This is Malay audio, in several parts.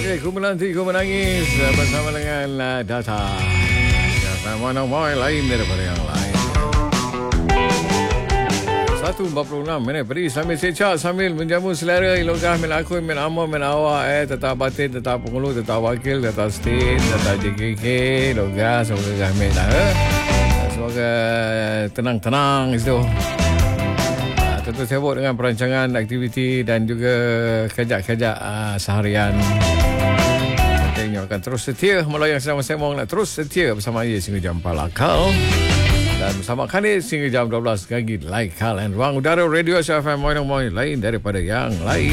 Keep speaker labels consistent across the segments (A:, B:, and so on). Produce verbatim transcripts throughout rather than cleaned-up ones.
A: Okey, ku menanti, ku menangis bersama dengan uh, Data. Data mana boy lain daripada yang lain. satu empat puluh enam minit beri sambil secak, sambil menjamu selera. Ilokah min aku, min amor, min awak eh. Tetap batin, tetap pengulu, tetap wakil, tetap state, tetap J K K. Ilokah, semoga kami lah. Eh? Semoga tenang-tenang itu. Tentu sibuk dengan perancangan aktiviti dan juga kejap-kejap uh, seharian. Nantinya akan terus setia melalui yang sedang bersembang, nak terus setia bersama ia sehingga jam empat lakal. Dan bersama kami sehingga jam dua belas lagi Laikal dan ruang udara Radio F M Moinong-Moinong lain daripada yang lain.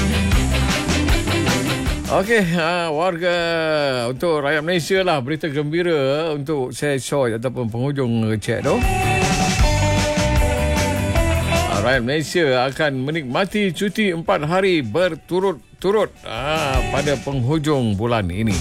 A: Okey, uh, warga untuk rakyat Malaysia lah, berita gembira untuk saya Choi ataupun penghujung cek tu. Rakyat Malaysia akan menikmati cuti empat hari berturut-turut ah, pada penghujung bulan ini.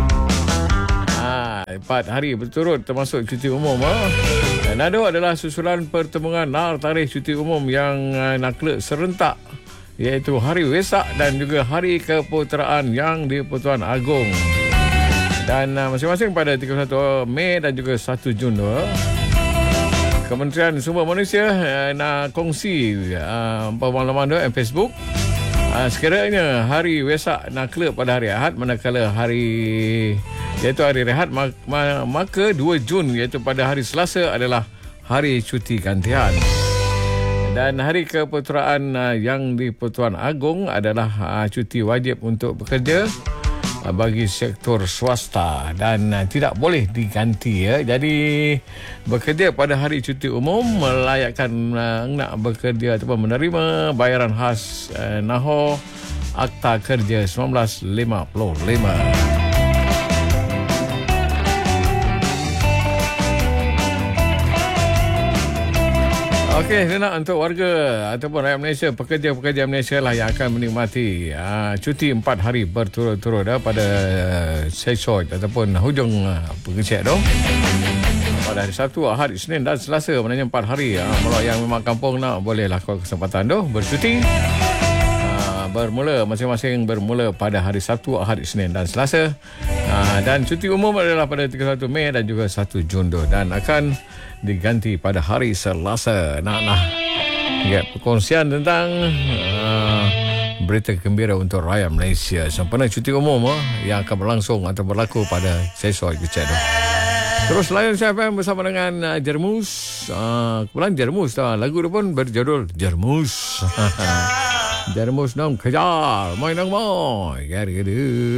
A: Ah, empat hari berturut termasuk cuti umum. Ah. Dan ada adalah susulan pertemuan nar tarikh cuti umum yang uh, naklek serentak, iaitu Hari Wesak dan juga Hari Keputeraan yang di Pertuan Agong. Dan uh, masing-masing pada tiga puluh satu Mei dan juga satu Jun. Uh. Kementerian Sumber Manusia uh, nak kongsi uh, pengalaman dia di Facebook. Uh, sekiranya Hari Wesak naklek pada hari Ahad, manakala hari iaitu hari rehat, maka dua Jun iaitu pada hari Selasa adalah hari cuti gantian. Dan Hari Keputeraan uh, yang di Pertuan Agong adalah uh, cuti wajib untuk bekerja bagi sektor swasta dan uh, tidak boleh diganti ya. Jadi bekerja pada hari cuti umum melayakkan uh, nak bekerja ataupun menerima bayaran khas uh, Nahor Akta Kerja seribu sembilan ratus lima puluh lima. Okey, nak untuk warga ataupun rakyat Malaysia, pekerja-pekerja Malaysia lah yang akan menikmati uh, cuti empat hari berturut-turut uh, pada sesoj ataupun hujung uh, pengecek tu. Pada hari Sabtu, Ahad, Isnin dan Selasa, maknanya empat hari. Uh, Kalau yang memang kampung nak, bolehlah kau kesempatan tu bercuti. Uh, bermula, masing-masing bermula pada hari Sabtu, Ahad, Isnin dan Selasa. Uh, dan cuti umum adalah pada tiga puluh satu Mei dan juga satu Jun tu. Dan akan diganti pada hari Selasa. Nak nah ya, perkongsian tentang uh, berita gembira untuk rakyat Malaysia sempena cuti umum uh, yang akan berlangsung atau berlaku pada sesoj kecil tu. Terus layan saya bersama dengan uh, Jermus. Uh, kebetulan Jermus uh, lagu dia pun berjudul Jermus. Jermus nam kejar, main nang moy. Gari-gari.